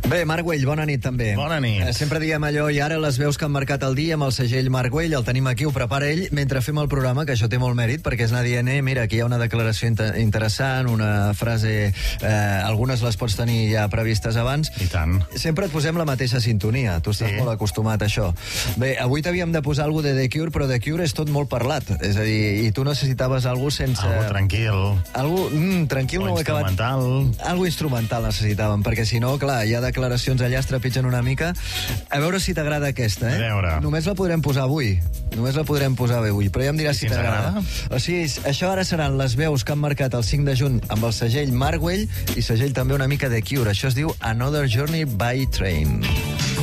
Bé, Marc Güell, bona nit també. Bona nit. Sempre diem allò, i ara les veus que han marcat el dia amb el segell Marc Güell, el tenim aquí, ho prepara ell mentre fem el programa, que això té molt mèrit, perquè és anar dient, mira, aquí hi ha una declaració interessant, una frase, algunes les pots tenir ja previstes abans. I tant. Sempre et posem la mateixa sintonia, tu estàs molt acostumat a això. Bé, avui t'havíem de posar alguna de The Cure, però The Cure és tot molt parlat, és a dir, i tu necessitaves alguna sense... Algo tranquil. Algo tranquil, no ho he acabat. Algo instrumental necessitàvem, perquè si no, clar, hi ha declaracions allà, es trepitgen una mica. A veure si t'agrada aquesta, A veure. Només la podrem posar avui. Només la podrem posar bé avui, però ja em diràs si t'agrada. O sigui, això ara seran les veus que han marcat el 5 de juny amb el segell Marc Güell i segell també una mica de Cure. Això es diu Another Journey by Train.